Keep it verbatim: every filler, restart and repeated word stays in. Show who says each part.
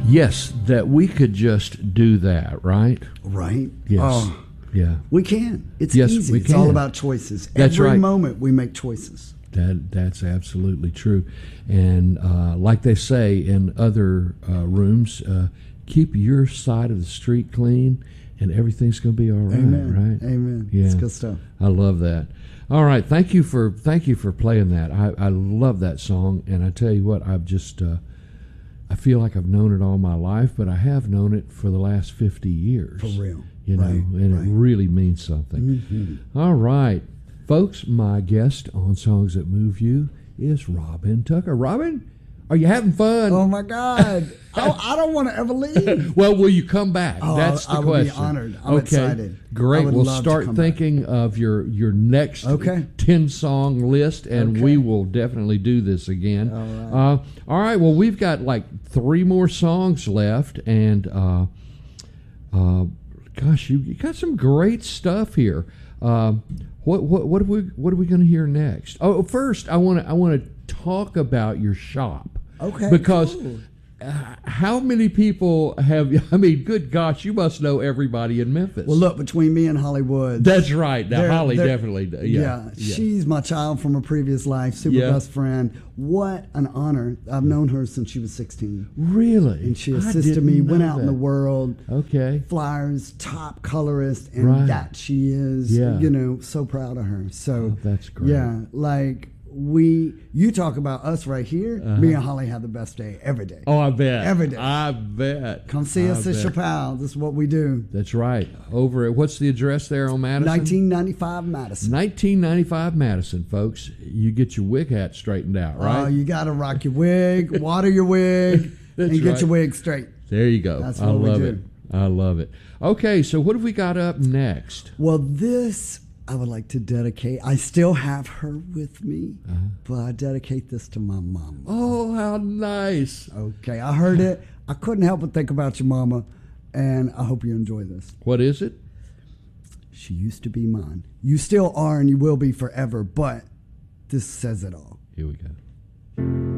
Speaker 1: Yes, that we could just do that, right?
Speaker 2: Right?
Speaker 1: Yes.
Speaker 2: Oh,
Speaker 1: yeah.
Speaker 2: we can. It's
Speaker 1: Yes,
Speaker 2: easy.
Speaker 1: we
Speaker 2: It's all
Speaker 1: can.
Speaker 2: about choices.
Speaker 1: That's
Speaker 2: Every
Speaker 1: right.
Speaker 2: moment we make choices.
Speaker 1: That that's absolutely true. And uh, like they say in other uh, rooms, uh, keep your side of the street clean, and everything's going to be all right.
Speaker 2: Amen.
Speaker 1: Right?
Speaker 2: Amen.
Speaker 1: Yeah.
Speaker 2: It's good stuff.
Speaker 1: I love that. All right, thank you for thank you for playing that. I, I love that song, and I tell you what, I've just uh, I feel like I've known it all my life, but I have known it for the last fifty years.
Speaker 2: For real.
Speaker 1: You know,
Speaker 2: Right,
Speaker 1: and
Speaker 2: right.
Speaker 1: it really means something.
Speaker 2: Mm-hmm.
Speaker 1: All right, folks, my guest on Songs That Move You is Robin Tucker. Robin, are you having fun?
Speaker 2: Oh, my God. I, I don't want to ever leave.
Speaker 1: Well, will you come back?
Speaker 2: Oh,
Speaker 1: That's the
Speaker 2: I would
Speaker 1: question.
Speaker 2: be honored. I'm
Speaker 1: okay.
Speaker 2: excited.
Speaker 1: Great.
Speaker 2: I would
Speaker 1: We'll
Speaker 2: love to
Speaker 1: start
Speaker 2: come
Speaker 1: thinking of your your next
Speaker 2: Okay.
Speaker 1: ten song list, and
Speaker 2: Okay.
Speaker 1: we will definitely do this again.
Speaker 2: All right.
Speaker 1: Uh, all right. Well, we've got like three more songs left, and uh, uh, gosh, you, you got some great stuff here. Uh, what what what are we what are we going to hear next? Oh, first I want to I want to talk about your shop.
Speaker 2: Okay,
Speaker 1: Because.
Speaker 2: cool.
Speaker 1: Uh, how many people have? I mean, good gosh, you must know everybody in Memphis.
Speaker 2: Well, look, between me and Hollywood.
Speaker 1: That's right. Now,
Speaker 2: they're-
Speaker 1: Holly
Speaker 2: they're-
Speaker 1: definitely. does.
Speaker 2: Yeah,
Speaker 1: Yeah, yeah.
Speaker 2: she's my child from a previous life, super
Speaker 1: Yeah.
Speaker 2: best friend. What an honor. I've known her since she was sixteen.
Speaker 1: Really,
Speaker 2: And she
Speaker 1: I
Speaker 2: assisted
Speaker 1: didn't
Speaker 2: me,
Speaker 1: know
Speaker 2: went out in
Speaker 1: that.
Speaker 2: the world,
Speaker 1: Okay.
Speaker 2: flyers, top colorist, and
Speaker 1: Right.
Speaker 2: that she is,
Speaker 1: Yeah.
Speaker 2: you know, so proud of her. So,
Speaker 1: Oh, that's great.
Speaker 2: yeah, like we, you talk about us right here,
Speaker 1: Uh-huh.
Speaker 2: me and Holly have the best day every day.
Speaker 1: Oh, I bet.
Speaker 2: Every day.
Speaker 1: I bet.
Speaker 2: Come see us
Speaker 1: I
Speaker 2: at
Speaker 1: bet.
Speaker 2: Chappelle. This is what we do.
Speaker 1: That's right. Over at what's the address there on Madison?
Speaker 2: nineteen ninety-five Madison.
Speaker 1: nineteen ninety-five Madison, folks. You get your wig hat straightened out, right?
Speaker 2: Oh, you got to rock your wig, water your wig,
Speaker 1: That's
Speaker 2: and get
Speaker 1: right.
Speaker 2: your wig straight.
Speaker 1: There you go.
Speaker 2: That's
Speaker 1: I
Speaker 2: what we
Speaker 1: love
Speaker 2: do.
Speaker 1: it. I love it. Okay, so what have we got up next?
Speaker 2: Well, this I would like to dedicate. I still have her with me,
Speaker 1: Uh-huh.
Speaker 2: but I dedicate this to my mama.
Speaker 1: Oh, how nice.
Speaker 2: Okay, I heard it. I couldn't help but think about your mama, and I hope you enjoy this.
Speaker 1: What is it?
Speaker 2: She used to be mine. You still are, and you will be forever, but this says it all.
Speaker 1: Here we go.